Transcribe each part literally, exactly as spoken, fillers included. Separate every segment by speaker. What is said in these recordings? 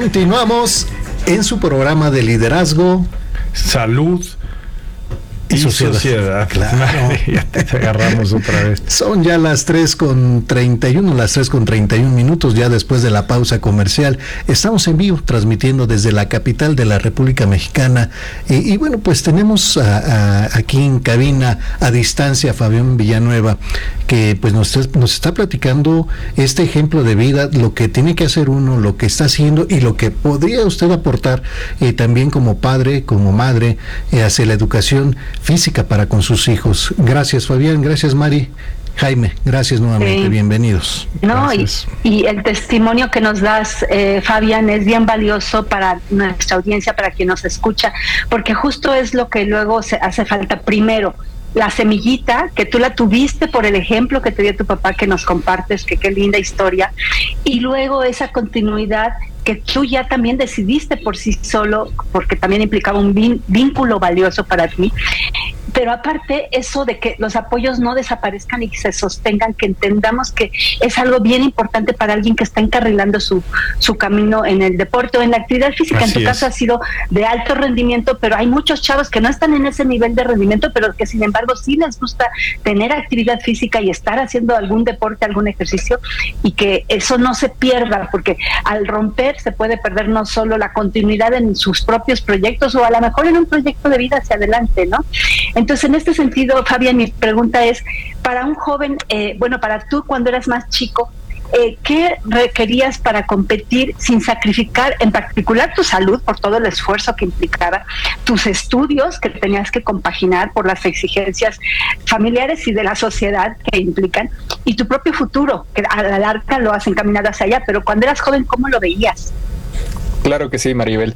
Speaker 1: Continuamos en su programa de liderazgo,
Speaker 2: salud y, y sociedad. sociedad.
Speaker 1: Claro.
Speaker 2: Ya te agarramos otra vez.
Speaker 1: Son ya las tres con treinta y uno, las tres con treinta y un minutos, ya después de la pausa comercial. Estamos en vivo, transmitiendo desde la capital de la República Mexicana. Y, y bueno, pues tenemos a, a, aquí en cabina, a distancia, a Fabián Villanueva, que pues nos, nos está platicando este ejemplo de vida, lo que tiene que hacer uno, lo que está haciendo y lo que podría usted aportar eh, también como padre, como madre, eh, hacia la educación física para con sus hijos. Gracias, Fabián. Gracias, Mari. Jaime, gracias nuevamente. Sí. Bienvenidos.
Speaker 3: No, y, y el testimonio que nos das, eh, Fabián, es bien valioso para nuestra audiencia, para quien nos escucha, porque justo es lo que luego se hace falta. Primero, la semillita, que tú la tuviste por el ejemplo que te dio tu papá, que nos compartes, que qué linda historia, y luego esa continuidad que tú ya también decidiste por sí solo, porque también implicaba un vin- vínculo valioso para ti. Pero aparte, eso de que los apoyos no desaparezcan y que se sostengan, que entendamos que es algo bien importante para alguien que está encarrilando su, su camino en el deporte o en la actividad física. Así en tu es. Caso ha sido de alto rendimiento, pero hay muchos chavos que no están en ese nivel de rendimiento, pero que sin embargo sí les gusta tener actividad física y estar haciendo algún deporte, algún ejercicio, y que eso no se pierda, porque al romper se puede perder no solo la continuidad en sus propios proyectos o a lo mejor en un proyecto de vida hacia adelante, ¿no? Entonces, en este sentido, Fabián, mi pregunta es, para un joven, eh, bueno, para tú cuando eras más chico, eh, ¿qué requerías para competir sin sacrificar en particular tu salud por todo el esfuerzo que implicaba, tus estudios que tenías que compaginar por las exigencias familiares y de la sociedad que implican, y tu propio futuro, que a la larga lo has encaminado hacia allá, pero cuando eras joven, ¿cómo lo veías?
Speaker 4: Claro que sí, Maribel.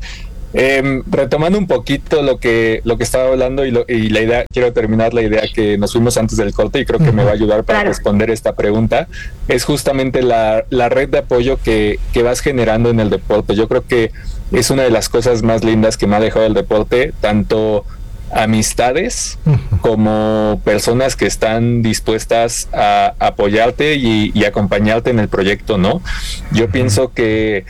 Speaker 4: Eh, retomando un poquito lo que lo que estaba hablando y, lo, y la idea, quiero terminar la idea que nos fuimos antes del corte y creo que uh-huh. me va a ayudar para claro. responder esta pregunta, es justamente la, la red de apoyo que, que vas generando en el deporte. Yo creo que es una de las cosas más lindas que me ha dejado el deporte, tanto amistades uh-huh. como personas que están dispuestas a apoyarte y, y acompañarte en el proyecto, ¿no? Yo uh-huh. pienso que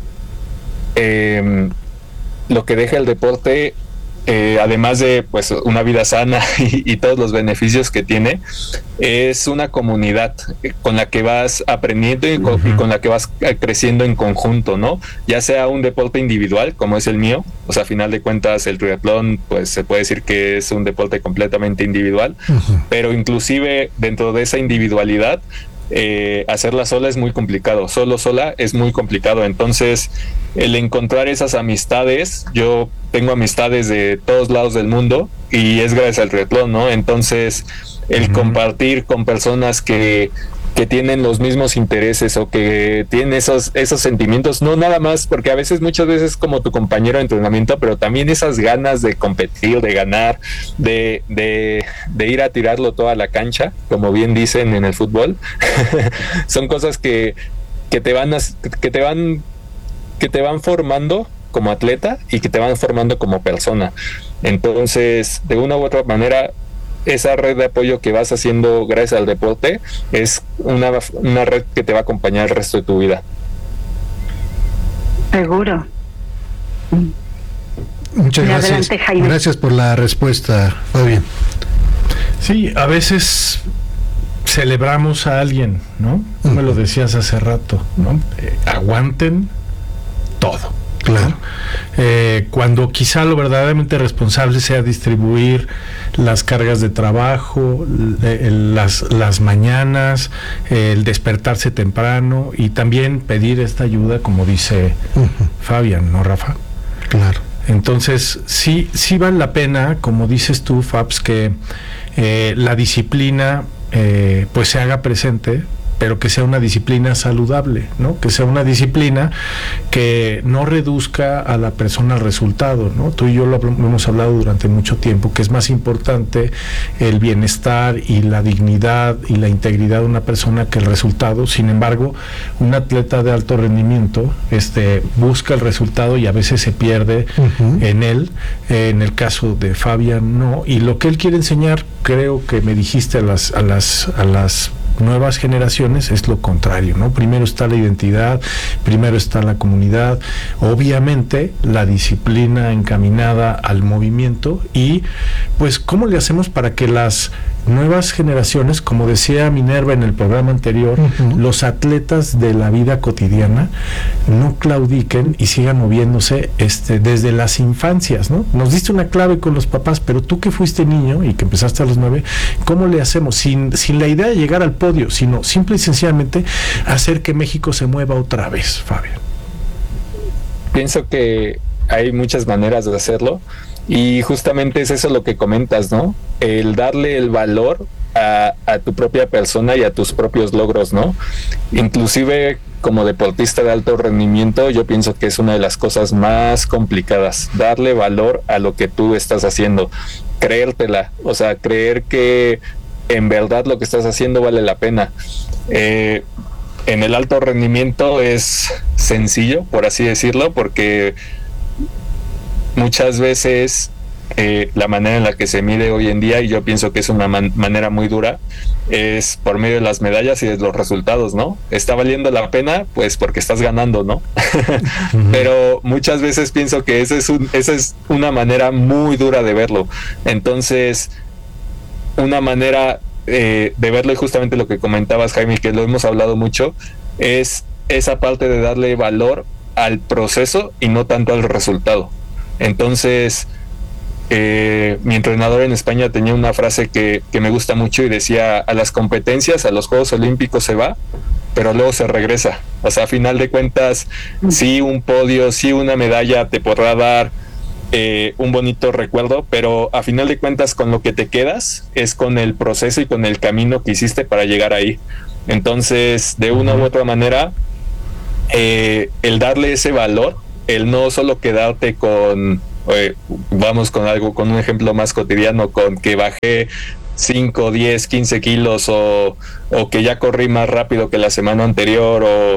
Speaker 4: eh, lo que deja el deporte, eh, además de pues una vida sana y, y todos los beneficios que tiene, es una comunidad con la que vas aprendiendo y con, uh-huh. y con la que vas creciendo en conjunto, ¿no? Ya sea un deporte individual, como es el mío, o sea, a final de cuentas el triatlón, pues se puede decir que es un deporte completamente individual, uh-huh. pero inclusive dentro de esa individualidad, Eh, hacerla sola es muy complicado, solo sola es muy complicado. Entonces el encontrar esas amistades, yo tengo amistades de todos lados del mundo y es gracias al triatlón, ¿no? Entonces el uh-huh. compartir con personas que que tienen los mismos intereses o que tienen esos esos sentimientos, no nada más, porque a veces, muchas veces como tu compañero de entrenamiento, pero también esas ganas de competir, de ganar, de, de, de ir a tirarlo toda la cancha, como bien dicen en el fútbol, son cosas que, que te van a, que te van que te van formando como atleta y que te van formando como persona. Entonces, de una u otra manera, esa red de apoyo que vas haciendo gracias al deporte es una, una red que te va a acompañar el resto de tu vida.
Speaker 3: Seguro.
Speaker 1: Muchas gracias. Adelante, Jaime. Gracias por la respuesta, Fabián.
Speaker 2: Sí, a veces celebramos a alguien, ¿no? Tú uh-huh. me lo decías hace rato, ¿no? Eh, aguanten todo.
Speaker 1: Claro.
Speaker 2: Eh, cuando quizá lo verdaderamente responsable sea distribuir las cargas de trabajo, eh, las, las mañanas, eh, el despertarse temprano y también pedir esta ayuda, como dice uh-huh. Fabián, ¿no, Rafa?
Speaker 1: Claro.
Speaker 2: Entonces, sí, sí vale la pena, como dices tú, Fabs, que eh, la disciplina eh, pues se haga presente, pero que sea una disciplina saludable, ¿no? Que sea una disciplina que no reduzca a la persona al resultado, ¿no? Tú y yo lo hemos hablado durante mucho tiempo, que es más importante el bienestar y la dignidad y la integridad de una persona que el resultado. Sin embargo, un atleta de alto rendimiento este, busca el resultado y a veces se pierde uh-huh. en él. Eh, en el caso de Fabián, no. Y lo que él quiere enseñar, creo que me dijiste a las, a las, a las nuevas generaciones es lo contrario, ¿no? Primero está la identidad, primero está la comunidad, obviamente la disciplina encaminada al movimiento y pues ¿cómo le hacemos para que las nuevas generaciones, como decía Minerva en el programa anterior, uh-huh. los atletas de la vida cotidiana no claudiquen y sigan moviéndose este, desde las infancias, ¿no? Nos diste una clave con los papás, pero tú que fuiste niño y que empezaste a los nueve, ¿cómo le hacemos? Sin, sin la idea de llegar al podio, sino simple y sencillamente hacer que México se mueva otra vez, Fabián.
Speaker 4: Pienso que hay muchas maneras de hacerlo. Y justamente es eso lo que comentas, ¿no? El darle el valor a, a tu propia persona y a tus propios logros, ¿no? Inclusive como deportista de alto rendimiento, yo pienso que es una de las cosas más complicadas, darle valor a lo que tú estás haciendo, creértela, o sea, creer que en verdad lo que estás haciendo vale la pena. Eh, en el alto rendimiento es sencillo, por así decirlo, porque muchas veces eh, la manera en la que se mide hoy en día, y yo pienso que es una man- manera muy dura, es por medio de las medallas y de los resultados, ¿no? ¿Está valiendo la pena? Pues porque estás ganando, ¿no? Uh-huh. Pero muchas veces pienso que esa es, un, esa es una manera muy dura de verlo. Entonces, una manera eh, de verlo, y justamente lo que comentabas, Jaime, que lo hemos hablado mucho, es esa parte de darle valor al proceso y no tanto al resultado. Entonces, eh, mi entrenador en España tenía una frase que, que me gusta mucho y decía: a las competencias, a los Juegos Olímpicos se va, pero luego se regresa. O sea, a final de cuentas, sí un podio, sí una medalla te podrá dar eh, un bonito recuerdo, pero a final de cuentas con lo que te quedas es con el proceso y con el camino que hiciste para llegar ahí. Entonces, de una u otra manera, eh, el darle ese valor, el no solo quedarte con, eh, vamos con algo, con un ejemplo más cotidiano, con que bajé cinco, diez, quince kilos o, o que ya corrí más rápido que la semana anterior o,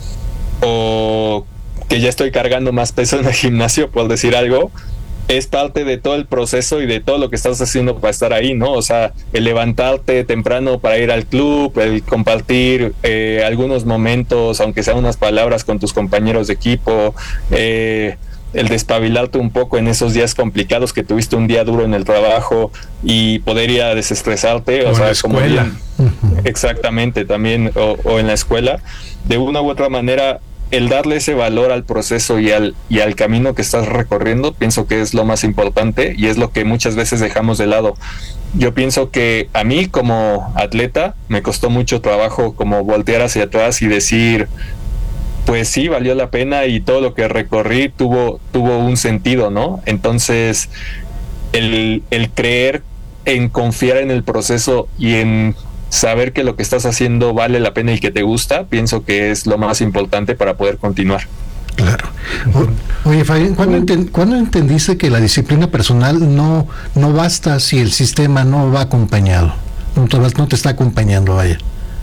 Speaker 4: o que ya estoy cargando más peso en el gimnasio, por decir algo. Es parte de todo el proceso y de todo lo que estás haciendo para estar ahí, ¿no? O sea, el levantarte temprano para ir al club, el compartir eh, algunos momentos, aunque sean unas palabras con tus compañeros de equipo, eh, el despabilarte un poco en esos días complicados que tuviste un día duro en el trabajo y poder ir a desestresarte, o, o sea,
Speaker 2: en la
Speaker 4: como
Speaker 2: escuela.
Speaker 4: bien, uh-huh. Exactamente, también, o, o en la escuela, de una u otra manera. El darle ese valor al proceso y al, y al camino que estás recorriendo, pienso que es lo más importante y es lo que muchas veces dejamos de lado. Yo pienso que a mí como atleta me costó mucho trabajo como voltear hacia atrás y decir, pues sí, valió la pena y todo lo que recorrí tuvo, tuvo un sentido, ¿no? Entonces, el, el creer en confiar en el proceso y en saber que lo que estás haciendo vale la pena y que te gusta, pienso que es lo más importante para poder continuar.
Speaker 1: Claro. O, oye, Fabián, ¿cuándo, enten, ¿cuándo entendiste que la disciplina personal no, no basta si el sistema no va acompañado? No te, no te está acompañando, vaya.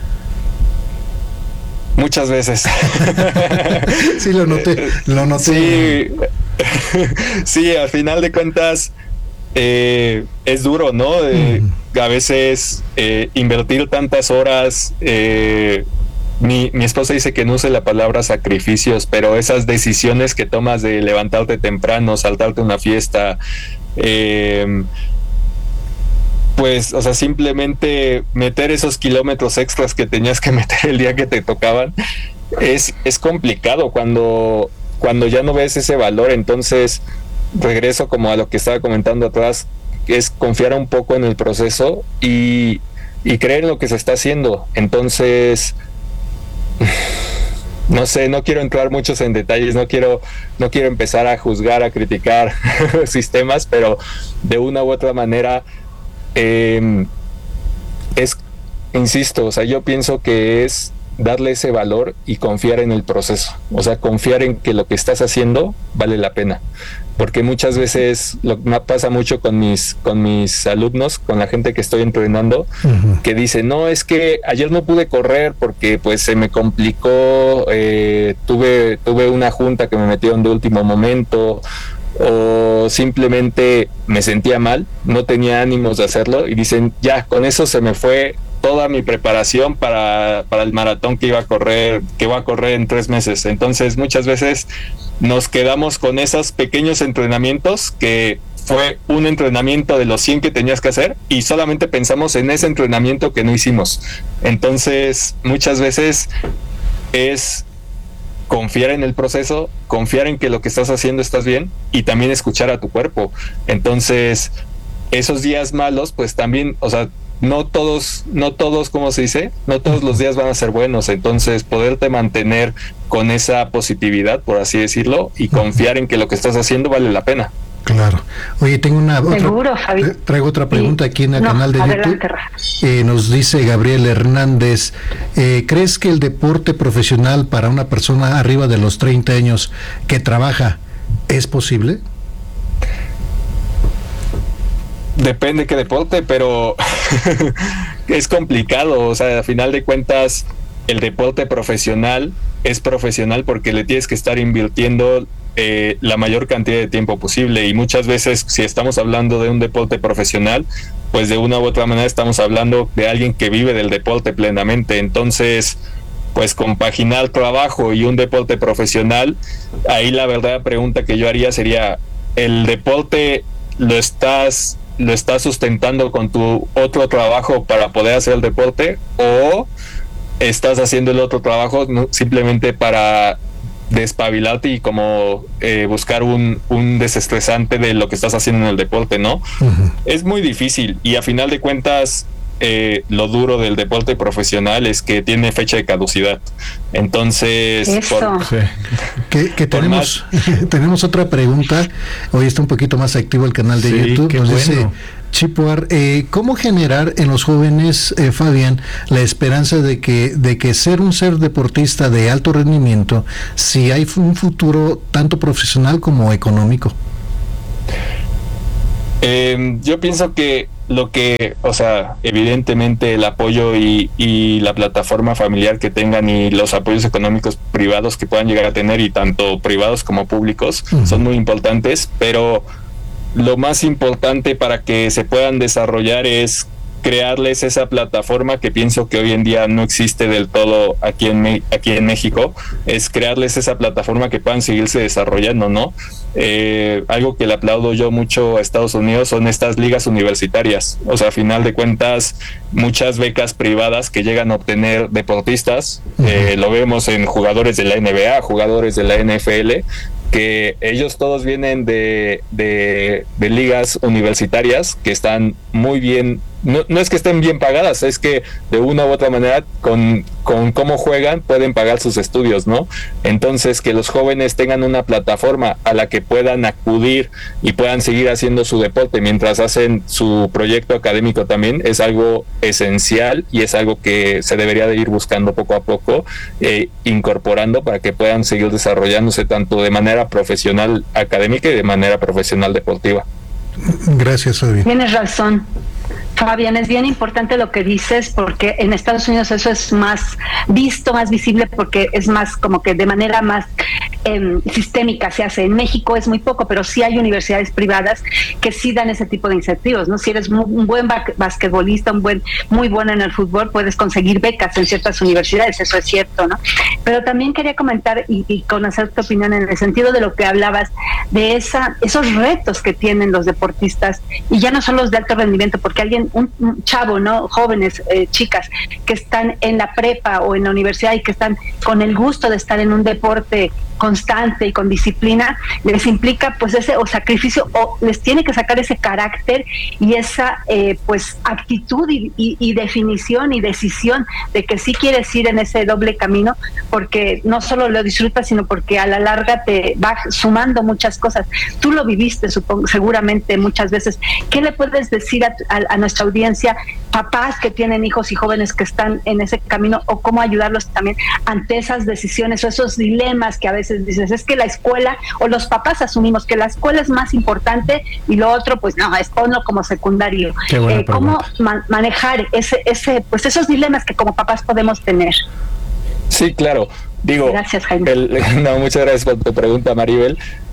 Speaker 4: Muchas veces.
Speaker 1: Sí, lo noté. Lo noté.
Speaker 4: Sí, sí, al final de cuentas, eh, es duro, ¿no? Eh, mm. A veces eh, invertir tantas horas, eh, mi, mi esposa dice que no use la palabra sacrificios, pero esas decisiones que tomas de levantarte temprano, saltarte una fiesta, eh, pues, o sea, simplemente meter esos kilómetros extras que tenías que meter el día que te tocaban, es, es complicado cuando, cuando ya no ves ese valor. Entonces, regreso como a lo que estaba comentando atrás, es confiar un poco en el proceso y, y creer en lo que se está haciendo. Entonces, no sé, no quiero entrar muchos en detalles, no quiero, no quiero empezar a juzgar, a criticar sistemas, pero de una u otra manera, eh, es, insisto, o sea, yo pienso que es darle ese valor y confiar en el proceso, o sea, confiar en que lo que estás haciendo vale la pena. Porque muchas veces lo que me pasa mucho con mis con mis alumnos, con la gente que estoy entrenando, uh-huh. que dice, no, es que ayer no pude correr porque pues se me complicó, eh, tuve tuve una junta que me metieron de último momento, o simplemente me sentía mal, no tenía ánimos de hacerlo, y dicen, ya, con eso se me fue toda mi preparación para, para el maratón que iba a correr, que iba a correr en tres meses. Entonces muchas veces nos quedamos con esos pequeños entrenamientos que fue un entrenamiento de los cien que tenías que hacer y solamente pensamos en ese entrenamiento que no hicimos. Entonces muchas veces es confiar en el proceso, confiar en que lo que estás haciendo estás bien y también escuchar a tu cuerpo. Entonces esos días malos pues también, o sea, no todos, no todos, ¿cómo se dice? No todos los días van a ser buenos, entonces poderte mantener con esa positividad, por así decirlo, y confiar en que lo que estás haciendo vale la pena.
Speaker 1: Claro. Oye, tengo una
Speaker 3: Seguro,
Speaker 1: otra,
Speaker 3: Javi.
Speaker 1: traigo otra pregunta aquí en el
Speaker 3: no,
Speaker 1: canal de
Speaker 3: adelante,
Speaker 1: YouTube. Eh, nos dice Gabriel Hernández, eh, ¿crees que el deporte profesional para una persona arriba de los treinta años que trabaja es posible?
Speaker 4: Depende qué deporte, pero es complicado, o sea, a final de cuentas el deporte profesional es profesional porque le tienes que estar invirtiendo eh, la mayor cantidad de tiempo posible y muchas veces si estamos hablando de un deporte profesional, pues de una u otra manera estamos hablando de alguien que vive del deporte plenamente, entonces pues compaginar trabajo y un deporte profesional, ahí la verdadera pregunta que yo haría sería, ¿el deporte lo estás lo estás sustentando con tu otro trabajo para poder hacer el deporte o estás haciendo el otro trabajo no, simplemente para despabilarte y como eh, buscar un, un desestresante de lo que estás haciendo en el deporte, ¿no? Uh-huh. Es muy difícil y a final de cuentas eh, lo duro del deporte profesional es que tiene fecha de caducidad. Entonces,
Speaker 3: por,
Speaker 1: sí. que, que tenemos tenemos otra pregunta. Hoy está un poquito más activo el canal de sí, YouTube. Nos bueno. dice Chipuar, eh, ¿cómo generar en los jóvenes, eh, Fabián, la esperanza de que de que ser un ser deportista de alto rendimiento, si hay un futuro tanto profesional como económico?
Speaker 4: Eh, yo pienso que lo que, o sea, evidentemente el apoyo y, y la plataforma familiar que tengan y los apoyos económicos privados que puedan llegar a tener y tanto privados como públicos uh-huh. son muy importantes, pero lo más importante para que se puedan desarrollar es crearles esa plataforma que pienso que hoy en día no existe del todo aquí en Me- aquí en México, es crearles esa plataforma que puedan seguirse desarrollando, ¿no? Eh, algo que le aplaudo yo mucho a Estados Unidos son estas ligas universitarias, o sea, a final de cuentas muchas becas privadas que llegan a obtener deportistas, uh-huh. eh, lo vemos en jugadores de la N B A, jugadores de la N F L, que ellos todos vienen de, de, de ligas universitarias que están muy bien, no, no es que estén bien pagadas, es que de una u otra manera con, con cómo juegan pueden pagar sus estudios, ¿no? Entonces que los jóvenes tengan una plataforma a la que puedan acudir y puedan seguir haciendo su deporte mientras hacen su proyecto académico también es algo esencial y es algo que se debería de ir buscando poco a poco, eh, incorporando para que puedan seguir desarrollándose tanto de manera profesional académica y de manera profesional deportiva.
Speaker 1: Gracias, Fabián.
Speaker 3: Tienes razón, Fabián, es bien importante lo que dices porque en Estados Unidos eso es más visto, más visible porque es más como que de manera más eh, sistémica se hace. En México es muy poco, pero sí hay universidades privadas que sí dan ese tipo de incentivos, ¿no? Si eres un buen basquetbolista, un buen, muy bueno en el fútbol, puedes conseguir becas en ciertas universidades, eso es cierto, ¿no? Pero también quería comentar y, y conocer tu opinión en el sentido de lo que hablabas de esa esos retos que tienen los deportistas y ya no son los de alto rendimiento, porque alguien, un, un chavo, ¿no? Jóvenes, eh, chicas que están en la prepa o en la universidad y que están con el gusto de estar en un deporte constante y con disciplina, les implica pues ese o sacrificio o les tiene que sacar ese carácter y esa eh, pues actitud y, y, y definición y decisión de que sí quieres ir en ese doble camino, porque no solo lo disfrutas sino porque a la larga te va sumando muchas cosas. Tú lo viviste supongo, seguramente muchas veces. ¿Qué le puedes decir a, a, a nuestra audiencia, papás que tienen hijos y jóvenes que están en ese camino, o cómo ayudarlos también ante esas decisiones o esos dilemas que a veces dices, es que la escuela, o los papás asumimos que la escuela es más importante y lo otro pues no, es ponlo como secundario? Eh, ¿cómo ma- manejar ese, ese, pues esos dilemas que como papás podemos tener?
Speaker 4: Sí, claro. Digo,
Speaker 3: gracias, Jaime.
Speaker 4: El, no, muchas gracias por tu pregunta, Maribel.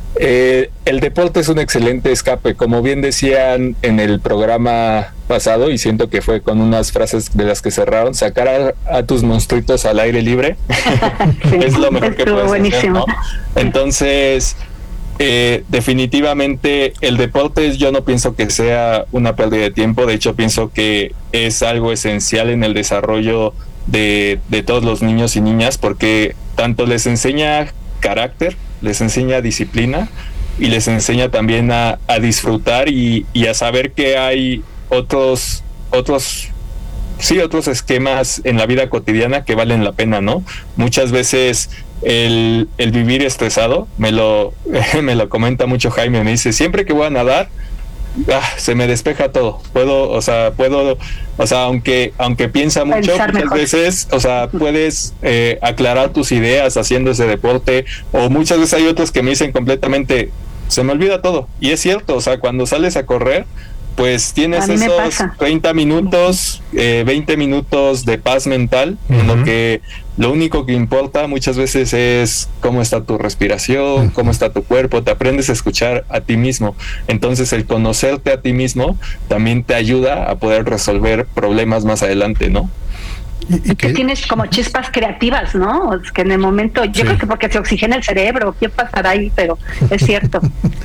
Speaker 4: Eh, el deporte es un excelente escape, como bien decían en el programa pasado, y siento que fue con unas frases de las que cerraron, sacar a, a tus monstruitos al aire libre sí, es lo mejor que puedes buenísimo. hacer, ¿no? Entonces, eh, definitivamente el deporte yo no pienso que sea una pérdida de tiempo, de hecho pienso que es algo esencial en el desarrollo de, de todos los niños y niñas, porque tanto les enseña carácter, les enseña disciplina y les enseña también a, a disfrutar y, y a saber que hay otros otros sí otros esquemas en la vida cotidiana que valen la pena, ¿no? Muchas veces el, el vivir estresado, me lo me lo comenta mucho Jaime, me dice, siempre que voy a nadar ah, se me despeja todo, puedo, o sea, puedo, o sea, aunque aunque piensa mucho, Pensar muchas mejor. veces, o sea, puedes eh, aclarar tus ideas haciendo ese deporte, o muchas veces hay otros que me dicen completamente, se me olvida todo, y es cierto, o sea, cuando sales a correr, pues tienes esos treinta minutos, eh, veinte minutos de paz mental, uh-huh. en lo que lo único que importa muchas veces es cómo está tu respiración, uh-huh. cómo está tu cuerpo, te aprendes a escuchar a ti mismo. Entonces el conocerte a ti mismo también te ayuda a poder resolver problemas más adelante, ¿no?
Speaker 3: Y que tienes como chispas creativas, ¿no? Es que en el momento, yo sí. creo que porque se oxigena el cerebro, ¿qué pasará ahí? Pero es cierto.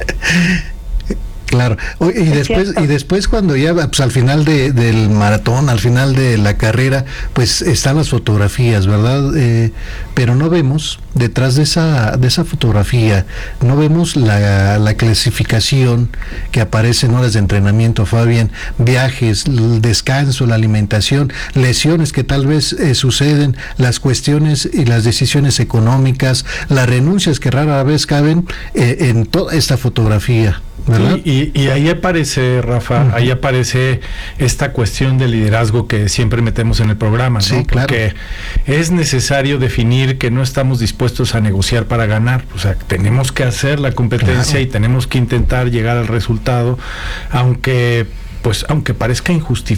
Speaker 1: Claro, y después y después cuando ya pues al final de, del maratón, al final de la carrera, pues están las fotografías, ¿verdad? Eh, pero no vemos detrás de esa de esa fotografía, no vemos la, la clasificación que aparece en horas de entrenamiento, Fabián, viajes, el descanso, la alimentación, lesiones que tal vez eh, suceden, las cuestiones y las decisiones económicas, las renuncias que rara vez caben eh, en toda esta fotografía.
Speaker 2: Y, y, y ahí aparece, Rafa, uh-huh. ahí aparece esta cuestión de liderazgo que siempre metemos en el programa, ¿no?
Speaker 1: Sí, claro.
Speaker 2: Porque es necesario definir que no estamos dispuestos a negociar para ganar, o sea, tenemos que hacer la competencia, claro. y tenemos que intentar llegar al resultado, aunque, pues, aunque parezca injustificado.